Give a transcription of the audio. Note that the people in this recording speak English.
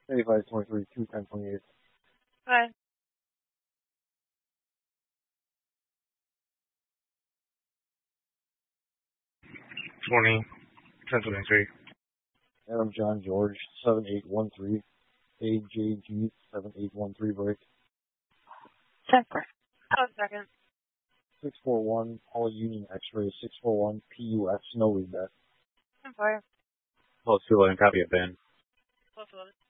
8523, 21028. Hi. Morning, 1023. Adam John George, 7813. AJG, 7813 break. Checker. Oh, second. 641, Paul Union X-ray, 641, PUS, no read that. I'm fire. Hold 211, copy of Ben. Close 11.